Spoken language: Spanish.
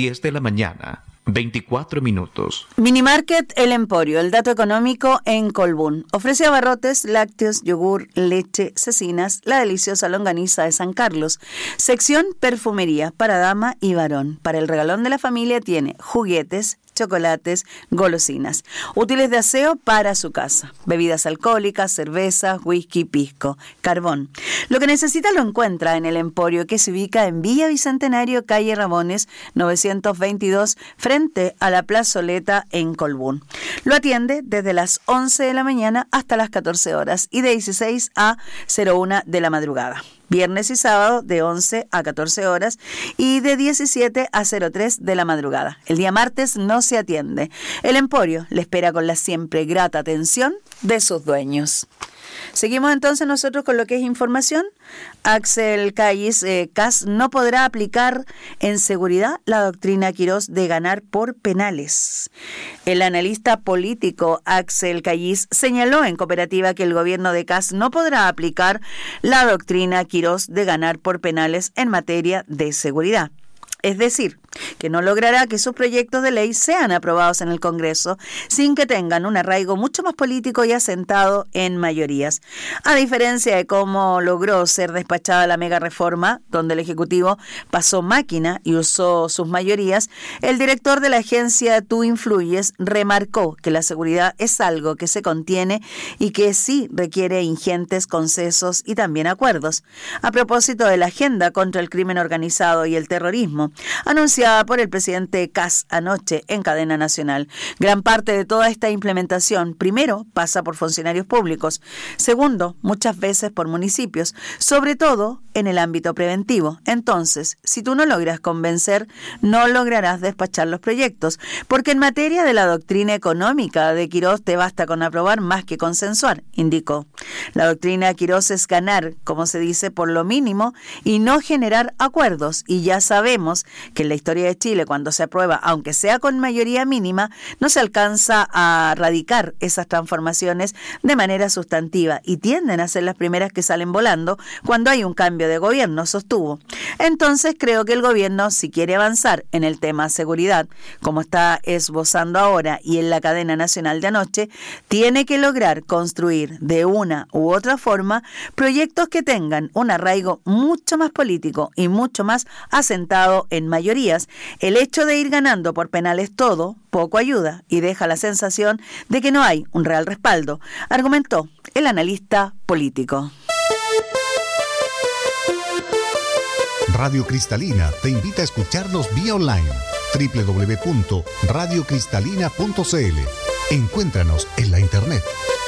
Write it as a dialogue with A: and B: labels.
A: 10 de la mañana, 24 minutos.
B: Minimarket El Emporio, el dato económico en Colbún. Ofrece abarrotes, lácteos, yogur, leche, cecinas, la deliciosa longaniza de San Carlos. Sección perfumería para dama y varón. Para el regalón de la familia tiene juguetes, chocolates, golosinas. Útiles de aseo para su casa. Bebidas alcohólicas, cerveza, whisky, pisco, carbón. Lo que necesita lo encuentra en El Emporio, que se ubica en Villa Bicentenario, calle Ramones, 922, frente a la plazoleta en Colbún. Lo atiende desde las 11 de la mañana hasta las 14 horas y de 16 a 01 de la madrugada. Viernes y sábado de 11 a 14 horas y de 17 a 03 de la madrugada. El día martes no se atiende. El Emporio le espera con la siempre grata atención de sus dueños. Seguimos entonces nosotros con lo que es información. Axel Callis, CAS no podrá aplicar en seguridad la doctrina Quirós de ganar por penales. El analista político Axel Callis señaló en Cooperativa que el gobierno de CAS no podrá aplicar la doctrina Quirós de ganar por penales en materia de seguridad. Es decir, que no logrará que sus proyectos de ley sean aprobados en el Congreso sin que tengan un arraigo mucho más político y asentado en mayorías. A diferencia de cómo logró ser despachada la mega reforma, donde el Ejecutivo pasó máquina y usó sus mayorías, el director de la agencia Tú Influyes remarcó que la seguridad es algo que se contiene y que sí requiere ingentes consensos y también acuerdos. A propósito de la agenda contra el crimen organizado y el terrorismo, anunciada por el presidente CAS anoche en cadena nacional. Gran parte de toda esta implementación, primero, pasa por funcionarios públicos, segundo, muchas veces por municipios, sobre todo en el ámbito preventivo. Entonces, si tú no logras convencer, no lograrás despachar los proyectos, porque en materia de la doctrina económica de Quirós te basta con aprobar más que consensuar, indicó. La doctrina Quirós es ganar, como se dice, por lo mínimo y no generar acuerdos, y ya sabemos que en la historia de Chile, cuando se aprueba, aunque sea con mayoría mínima, no se alcanza a radicar esas transformaciones de manera sustantiva y tienden a ser las primeras que salen volando cuando hay un cambio de gobierno, sostuvo. Entonces creo que el gobierno, si quiere avanzar en el tema seguridad, como está esbozando ahora y en la cadena nacional de anoche, tiene que lograr construir de una u otra forma proyectos que tengan un arraigo mucho más político y mucho más asentado en mayorías. El hecho de ir ganando por penales todo, poco ayuda y deja la sensación de que no hay un real respaldo, argumentó el analista político.
C: Radio Cristalina te invita a escucharnos vía online www.radiocristalina.cl. Encuéntranos en la internet.